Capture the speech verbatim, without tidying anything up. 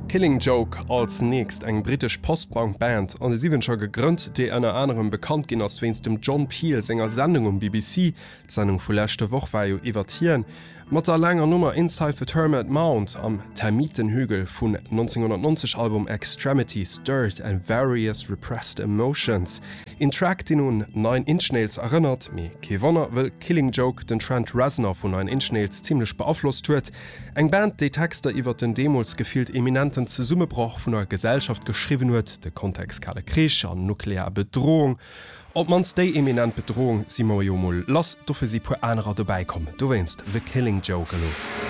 Killing Joke als nächst eng britisch Postbank-Band an de siewenscher gegrünnt, déi ennner anderem bekannt ginn ass wennns dem John Peel senger Sendung um B B C, Sendung vulächte Woch war jo iwwertieren, mat der langer Nummer Inside the Termite Mount am Termitenhügel vun neunzehnhundertneunzig Album Extremities, Dirt and Various Repressed Emotions. In Track die nun Nine Inch Nails erinnert, méi ke Wonner will Killing Joke den Trent Reznor vun Nine Inch Nails ziemlich beaflosst huet. Eng Band déi Texter iwwer den Demos gefielt eminenten ze Summebrauch vun der Gesellschaft geschriven huet, de Kontext kale Krich an nuklear Bedrohung. Ob mans déi eminent Bedrohung si mo Jomol lass dofir si pu enrer dabeikommen. Du wennst The Killing Joke lo.